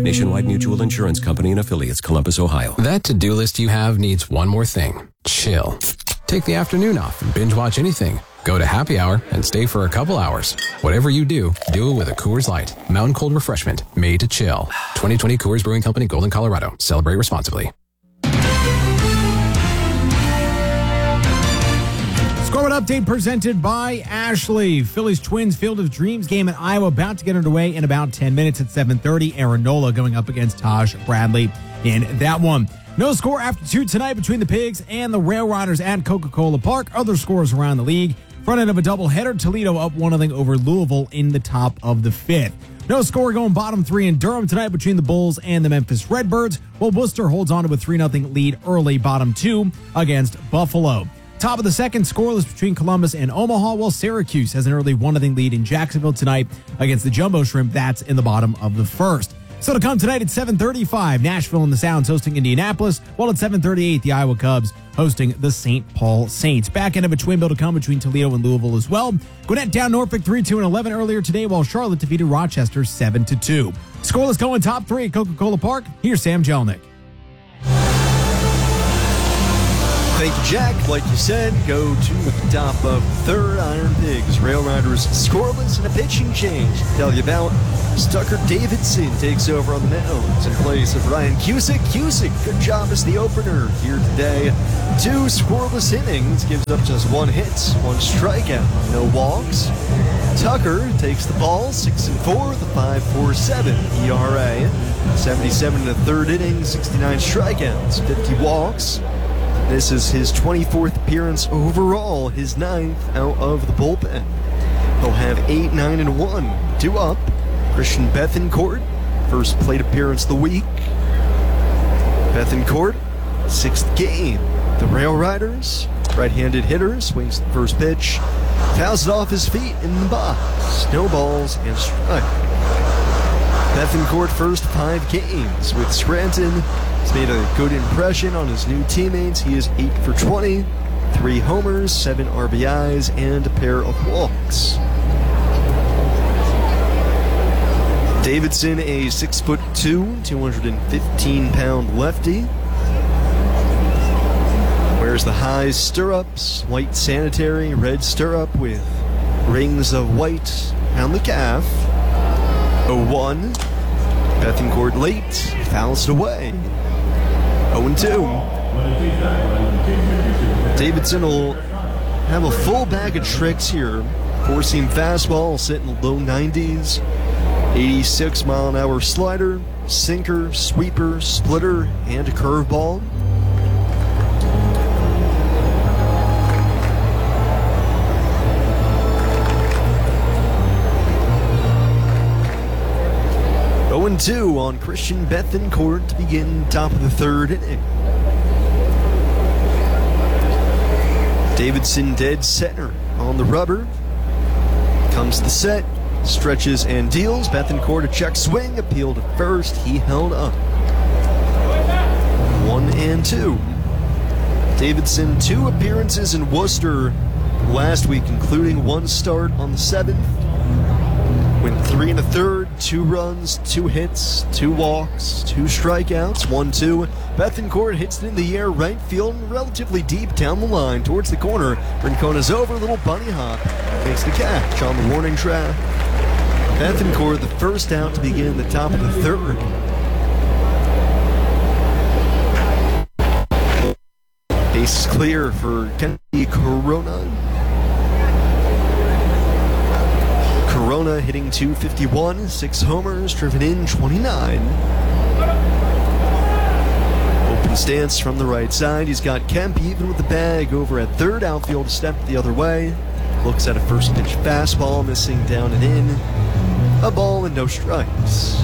Nationwide Mutual Insurance Company and affiliates, Columbus, Ohio. That to-do list you have needs one more thing. Chill. Take the afternoon off and binge watch anything. Go to happy hour and stay for a couple hours. Whatever you do it with a Coors Light. Mountain cold refreshment made to chill. 2020 Coors Brewing Company, Golden, Colorado. Celebrate responsibly. Scoreboard update presented by Ashley. Phillies Twins Field of Dreams game in Iowa about to get underway in about 10 minutes at 7:30. Aaron Nola going up against Taj Bradley in that one. No score after 2 tonight between the Pigs and the Rail Riders at Coca-Cola Park. Other scores around the league. Front end of a doubleheader, Toledo up 1-0 over Louisville in the top of the 5th. No score going bottom 3 in Durham tonight between the Bulls and the Memphis Redbirds, while Worcester holds on to a 3-0 lead early bottom 2 against Buffalo. Top of the second, scoreless between Columbus and Omaha, while Syracuse has an early 1-0 lead in Jacksonville tonight against the Jumbo Shrimp. That's in the bottom of the first. So to come tonight at 7:35, Nashville and the Sounds hosting Indianapolis, while at 7:38, the Iowa Cubs hosting the St. Paul Saints. Back end of a twin bill to come between Toledo and Louisville as well. Gwinnett down Norfolk 3-2 and 11 earlier today, while Charlotte defeated Rochester 7-2. Scoreless going top 3 at Coca-Cola Park. Here's Sam Jelnick. Thank you, Jack. Like you said, go to the top of third. Iron Pigs, Rail Riders scoreless and a pitching change. Tell you about Tucker Davidson takes over on the mound in place of Ryan Cusick. Cusick, good job as the opener here today. 2 scoreless innings, gives up just 1 hit, 1 strikeout, no walks. Tucker takes the ball, 6-4, the 5.47 ERA. 77 in the third inning, 69 strikeouts, 50 walks. This is his 24th appearance overall, his 9th out of the bullpen. He'll have 8, 9, and 1. 2 up. Christian Bethencourt, first plate appearance of the week. Bethencourt, 6th game. The Rail Riders, right-handed hitter, swings the first pitch, fouls it off his feet in the box. No balls and strike. Bethencourt first 5 games with Scranton. He's made a good impression on his new teammates. He is 8 for 20, 3 homers, 7 RBIs, and a pair of walks. Davidson, a 6'2", 215-pound lefty. Wears the high stirrups, white sanitary, red stirrup with rings of white on the calf. 0-1. Bethencourt late, fouls it away. 0-2. Davidson will have a full bag of tricks here. 4-seam fastball will sit in the low 90s. 86-mile-an-hour slider, sinker, sweeper, splitter, and a curveball. And 2 on Christian Bethencourt to begin top of the third inning. Davidson dead center on the rubber. Comes the set, stretches and deals. Bethencourt a check swing, appeal to first. He held up. 1-2. Davidson 2 appearances in Worcester last week, including 1 start on the 7th. Went 3 1/3, 2 runs, 2 hits, 2 walks, 2 strikeouts, 1-2. Bethencourt hits it in the air, right field, relatively deep down the line towards the corner. Rincona's over, little bunny hop, makes the catch on the warning track. Bethencourt the first out to begin the top of the third. Base is clear for Kennedy Corona. Corona hitting .251, 6 homers, driven in 29. Open stance from the right side. He's got Kemp even with the bag over at third. Outfield step the other way. Looks at a first pitch fastball, missing down and in. A ball and no strikes.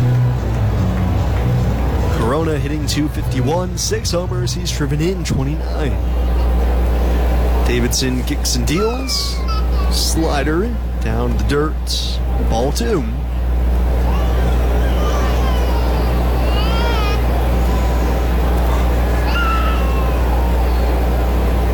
Corona hitting .251, 6 homers. He's driven in 29. Davidson kicks and deals. Slider down the dirt. Ball 2.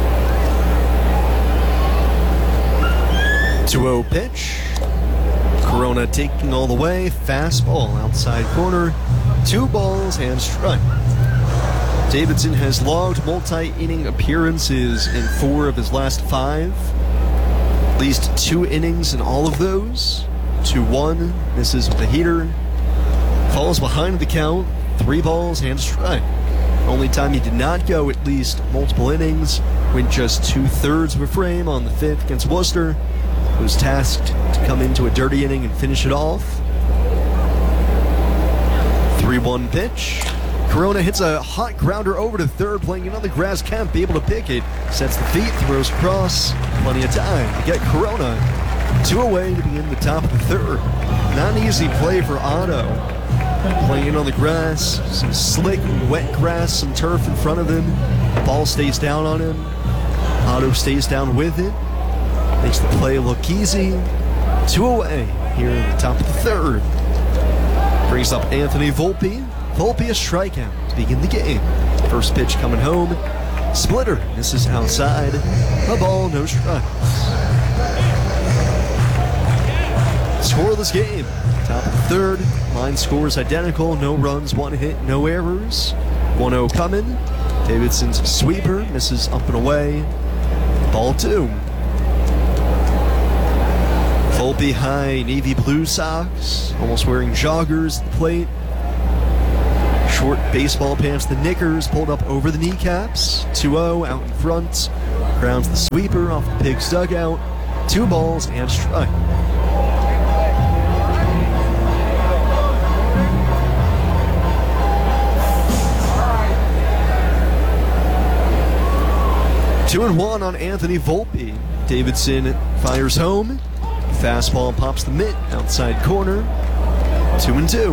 Pitch. Corona taking all the way. Fastball outside corner. 2 balls and strike. Davidson has logged multi-inning appearances in 4 of his last 5. At least 2 innings in all of those. 2-1. Misses with a heater. Falls behind the count. 3 balls and strike. Only time he did not go at least multiple innings. Went just 2/3 of a frame on the 5th against Worcester. Was tasked to come into a dirty inning and finish it off. 3-1 pitch. Corona hits a hot grounder over to third, playing another grass. Can't be able to pick it. Sets the feet, throws across. Plenty of time to get Corona 2 away to begin the top of the 3rd. Not an easy play for Otto. Playing on the grass, some slick, wet grass, some turf in front of him. The ball stays down on him. Otto stays down with it. Makes the play look easy. 2 away here in the top of the 3rd. Brings up Anthony Volpe. Volpe a strikeout to begin the game. First pitch coming home. Splitter misses outside. A ball, no strikes. Scoreless game. Top of the 3rd. Line scores identical. No runs, 1 hit, no errors. 1-0 coming. Davidson's sweeper misses up and away. Ball 2. Volpe high navy blue socks. Almost wearing joggers at the plate. Short baseball pants, the knickers pulled up over the kneecaps. 2-0 out in front. Grounds the sweeper off the Pigs dugout. 2 balls and strike. Two and 1 on Anthony Volpe. Davidson fires home. Fastball pops the mitt outside corner. 2-2.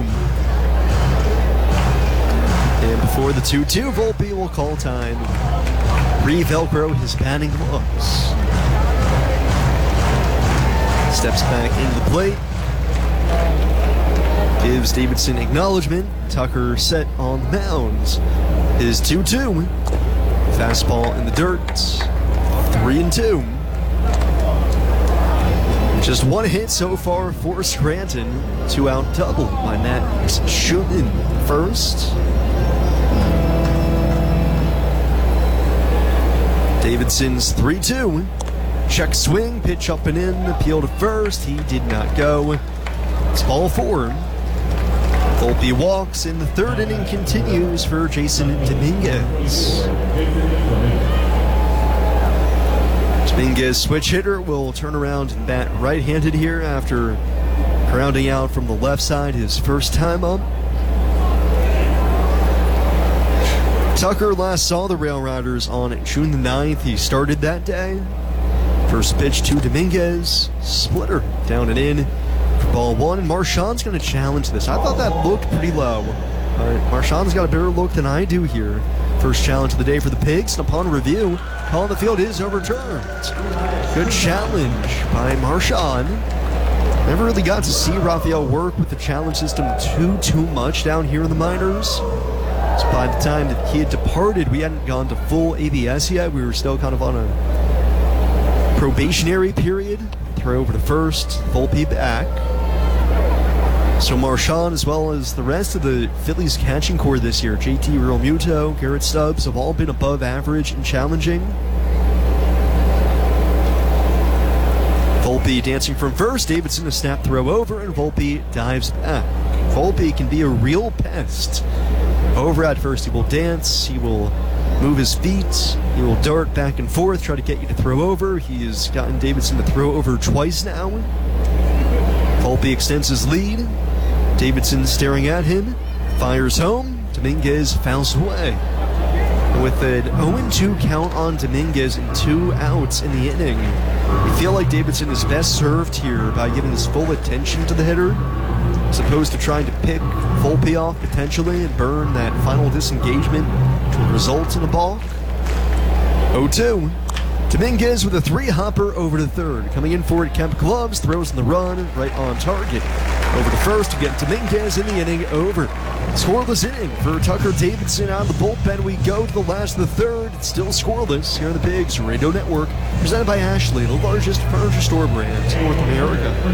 And before the 2-2, Volpe will call time. Re-Velcro his batting gloves. Steps back into the plate. Gives Davidson acknowledgement. Tucker set on the mound. His 2-2. Fastball in the dirt. 3-2. Just 1 hit so far for Scranton. 2-out double by Matt Schumann first. Davidson's 3-2. Check swing, pitch up and in, appeal to first. He did not go. It's ball 4. Volpe walks in the 3rd inning continues for Jason Dominguez. Dominguez, switch hitter, will turn around and bat right-handed here after grounding out from the left side his first time up. Tucker last saw the Rail Riders on June the 9th. He started that day. First pitch to Dominguez. Splitter down and in for ball 1. And Marchand's going to challenge this. I thought that looked pretty low. All right, Marchand's got a better look than I do here. First challenge of the day for the Pigs. And upon review, call on the field is overturned. Good challenge by Marchand. Never really got to see Raphael work with the challenge system too much down here in the minors. So by the time that he had departed, we hadn't gone to full ABS yet. We were still kind of on a probationary period. Throw over to first, Volpe back. So Marchand, as well as the rest of the Phillies catching core this year, JT Realmuto, Garrett Stubbs, have all been above average and challenging. Volpe dancing from first, Davidson a snap throw over, and Volpe dives back. Volpe can be a real pest. Over at first, he will dance, he will move his feet, he will dart back and forth, try to get you to throw over. He has gotten Davidson to throw over twice now. Volpe extends his lead. Davidson staring at him, fires home. Dominguez fouls away. And with an 0-2 count on Dominguez and 2 outs in the inning, we feel like Davidson is best served here by giving his full attention to the hitter, as opposed to trying to pick Volpe off potentially and burn that final disengagement to result in a balk. 0-2. Dominguez with a 3-hopper over to third. Coming in for it, Kemp gloves, throws in the run, right on target. Over to first to get Dominguez in the inning over. Scoreless inning for Tucker Davidson out of the bullpen. We go to the last of the 3rd. It's still scoreless here on the Pigs Radio Network, presented by Ashley, the largest furniture store brand in North America.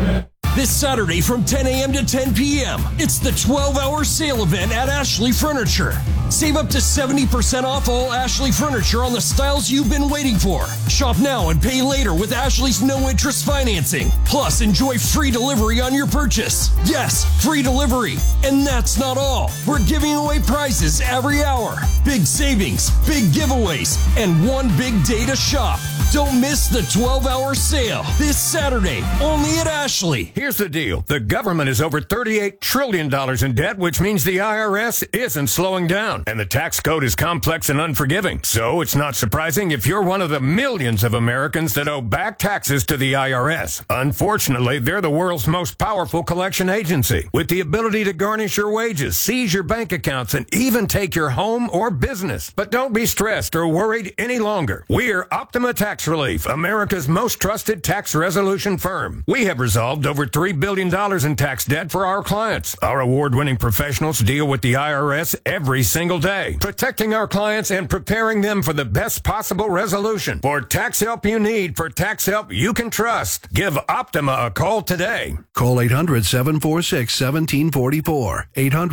This Saturday from 10 a.m. to 10 p.m. It's the 12-hour sale event at Ashley Furniture. Save up to 70% off all Ashley Furniture on the styles you've been waiting for. Shop now and pay later with Ashley's no-interest financing. Plus, enjoy free delivery on your purchase. Yes, free delivery. And that's not all. We're giving away prizes every hour. Big savings, big giveaways, and one big day to shop. Don't miss the 12-hour sale this Saturday, only at Ashley. Here's the deal. The government is over $38 trillion in debt, which means the IRS isn't slowing down. And the tax code is complex and unforgiving. So it's not surprising if you're one of the millions of Americans that owe back taxes to the IRS. Unfortunately, they're the world's most powerful collection agency, with the ability to garnish your wages, seize your bank accounts, and even take your home or business. But don't be stressed or worried any longer. We're Optima Tax Relief, America's most trusted tax resolution firm. We have resolved over $3 billion in tax debt for our clients. Our award-winning professionals deal with the IRS every single day, protecting our clients and preparing them for the best possible resolution. For tax help you need, for tax help you can trust, give Optima a call today. Call 800-746-1744.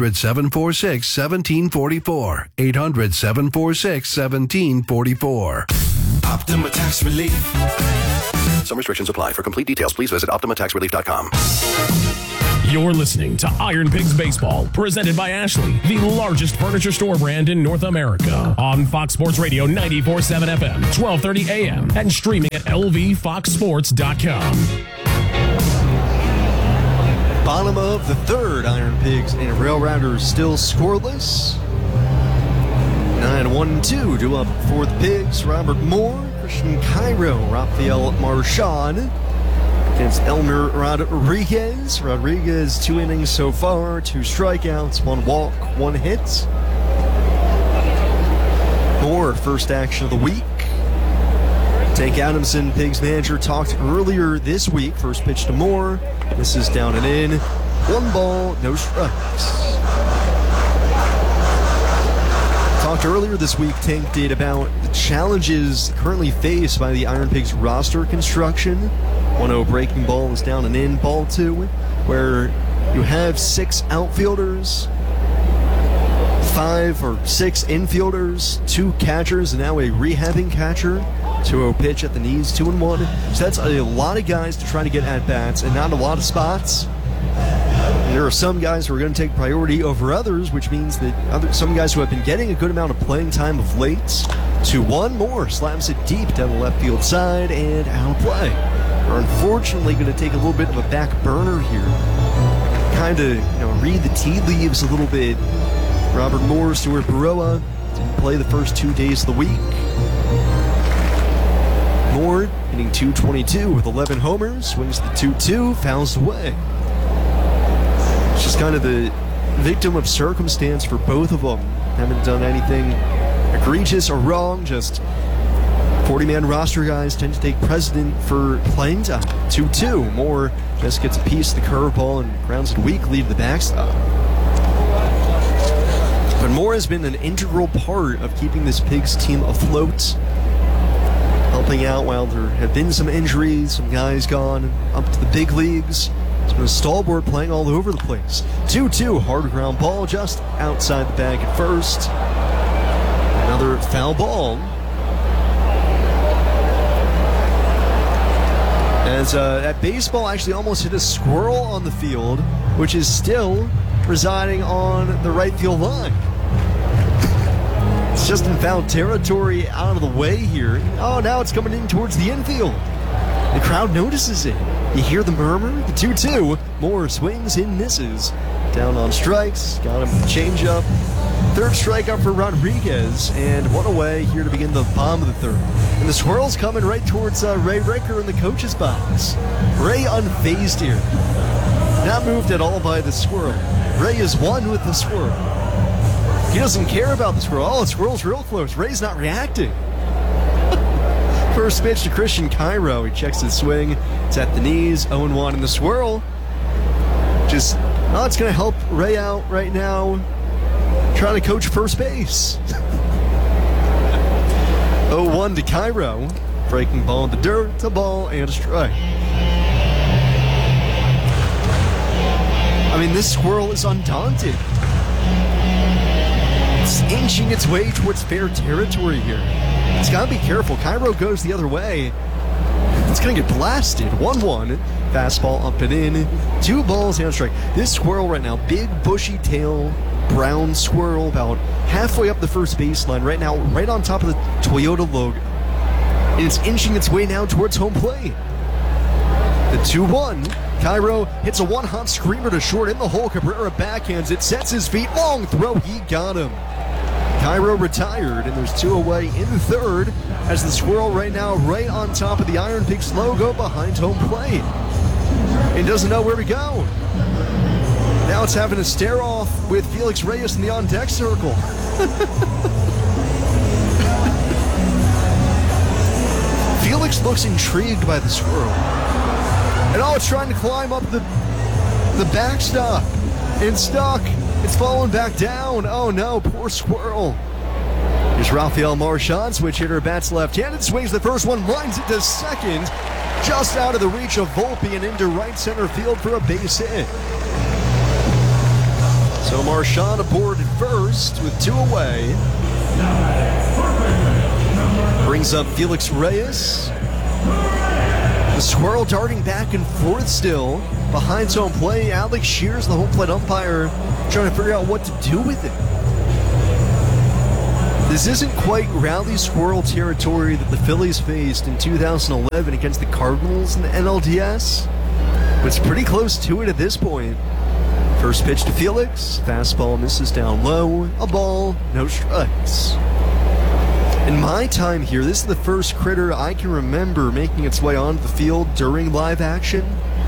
800-746-1744. 800-746-1744. Optima Tax Relief. Some restrictions apply. For complete details, please visit OptimaTaxRelief.com. You're listening to Iron Pigs Baseball, presented by Ashley, the largest furniture store brand in North America. On Fox Sports Radio 94.7 FM, 12:30 a.m., and streaming at lvfoxsports.com. Bottom of the third, Iron Pigs and Rail Rounders still scoreless. 9-1-2 due up for the Pigs. Robert Moore, Christian Cairo, Rafael Marchand against Elmer Rodriguez. Rodriguez, 2 innings so far, 2 strikeouts, 1 walk, 1 hit. Moore, first action of the week. Tank Adamson, Pigs manager, talked earlier this week. First pitch to Moore. This is down and in. 1 ball, no strikes. Talked earlier this week, Tank did, about the challenges currently faced by the Iron Pigs roster construction. 1-0 breaking ball is down and in, ball 2, where you have 6 outfielders, 5 or 6 infielders, 2 catchers, and now a rehabbing catcher. 2-0 pitch at the knees, 2-1. So that's a lot of guys to try to get at-bats and not a lot of spots. There are some guys who are going to take priority over others, which means that some guys who have been getting a good amount of playing time of late. 2-1, Moore slams it deep down the left field side and out of play. Are unfortunately going to take a little bit of a back burner here. Kind of, read the tea leaves a little bit. Robert Moore, Stuart Baroa didn't play the first 2 days of the week. Moore hitting .222 with 11 homers, swings the 2-2, fouls away. It's just kind of the victim of circumstance for both of them. Haven't done anything egregious or wrong, just 40-man roster guys tend to take precedent for playing time. 2-2. Moore just gets a piece of the curveball and grounds it weakly to the backstop. But Moore has been an integral part of keeping this Pigs team afloat, helping out while there have been some injuries, some guys gone up to the big leagues. It's been a stalwart playing all over the place. 2-2, hard ground ball just outside the bag at first. Another foul ball. As that baseball actually almost hit a squirrel on the field, which is still residing on the right field line. It's just in foul territory, out of the way here. Oh, now it's coming in towards the infield. The crowd notices it. You hear the murmur? The 2-2. Moore swings and misses. Down on strikes. Got him change up. Third strikeout for Rodriguez. And 1 away here to begin the bottom of the third. And the Squirrels coming right towards Ray Ricker in the coach's box. Ray unfazed here. Not moved at all by the Squirrel. Ray is one with the Squirrel. He doesn't care about the Squirrel. Oh, the Squirrel's real close. Ray's not reacting. First pitch to Christian Cairo. He checks his swing. It's at the knees. 0-1 in the Swirl. It's going to help Ray out right now. Trying to coach first base. 0-1 to Cairo. Breaking ball in the dirt, a ball, and a strike. I mean, this squirrel is undaunted. It's inching its way towards fair territory here. It's got to be careful. Cairo goes the other way. It's going to get blasted. 1-1. Fastball up and in. 2 balls and a strike. This squirrel right now, big bushy tail, brown squirrel, about halfway up the first baseline right now, right on top of the Toyota logo. And it's inching its way now towards home plate. The 2-1. Cairo hits a one-hop screamer to short in the hole. Cabrera backhands it, sets his feet, long throw, he got him. Cairo retired, and there's 2 away in the third as the squirrel right now right on top of the Iron Pigs logo behind home plate. It doesn't know where to go. Now it's having a stare off with Felix Reyes in the on-deck circle. Felix looks intrigued by the squirrel. And it's trying to climb up the backstop. It's stuck. It's falling back down. Oh no, poor squirrel. Here's Rafael Marchand, switch hitter, bats left-handed, swings the first one, lines it to second, just out of the reach of Volpe and into right center field for a base hit. So Marchand aboard at first with 2 away. Brings up Felix Reyes. The squirrel darting back and forth still. Behind home plate, Alex Shears, the home plate umpire, trying to figure out what to do with it. This isn't quite rally squirrel territory that the Phillies faced in 2011 against the Cardinals in the NLDS, but it's pretty close to it at this point. First pitch to Felix, fastball misses down low, a ball, no strikes. In my time here, this is the first critter I can remember making its way onto the field during live action.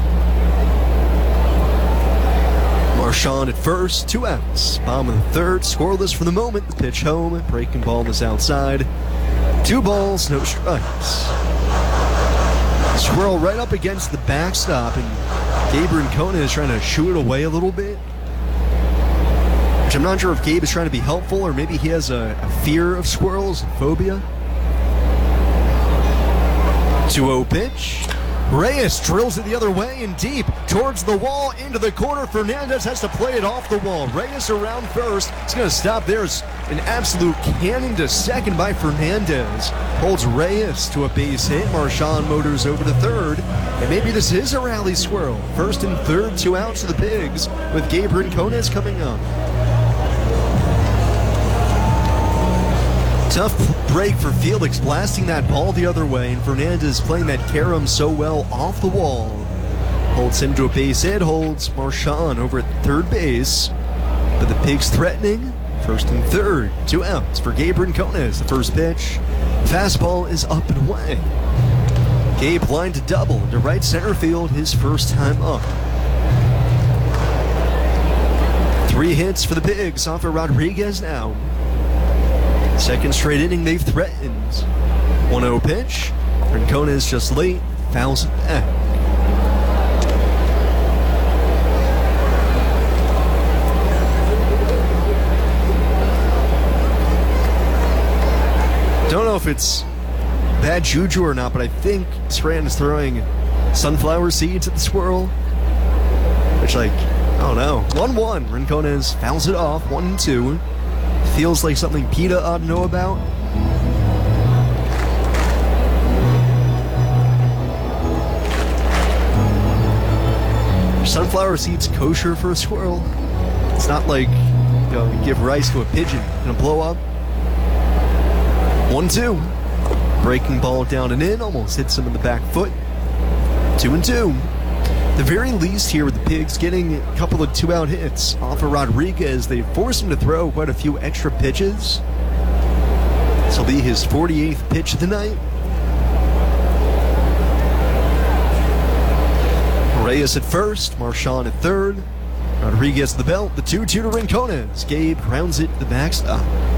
Marchand at first, 2 outs. Bomb in the third, scoreless for the moment. The pitch home, breaking ball is outside. 2 balls, no strikes. Squirrel right up against the backstop, and Gabe Rincona is trying to shoo it away a little bit. Which I'm not sure if Gabe is trying to be helpful, or maybe he has a fear of squirrels, a phobia. 2-0 pitch. Reyes drills it the other way and deep towards the wall, into the corner. Fernandez has to play it off the wall. Reyes around first. It's going to stop there. It's an absolute cannon to second by Fernandez. Holds Reyes to a base hit. Marchand motors over to third. And maybe this is a rally squirrel. First and third, 2 outs to the Pigs with Gabe Rincones coming up. Tough break for Felix, blasting that ball the other way, and Fernandez playing that carom so well off the wall. Holds him to a base hit, holds Marchand over at third base. But the Pigs threatening, first and third, 2 outs for Gabe Rincones. The first pitch, fastball is up and away. Gabe lined to double into right center field, his first time up. 3 hits for the Pigs off of Rodriguez now. Second straight inning they've threatened. 1-0 pitch. Rincones just late, fouls it back. Don't know if it's bad juju or not, but I think Strand is throwing sunflower seeds at the squirrel. Which, I don't know. 1-1. Rincones fouls it off. 1-2. Feels like something PETA ought to know about. Are sunflower seeds kosher for a squirrel? It's not like, you give rice to a pigeon and it'll blow up. 1-2. Breaking ball down and in, almost hits him in the back foot. 2-2. The very least here with the Pigs getting a couple of 2-out hits off of Rodriguez. They forced him to throw quite a few extra pitches. This will be his 48th pitch of the night. Reyes at first, Marchand at third. Rodriguez the belt, the 2-2 to Rincones. Gabe grounds it to the backstop.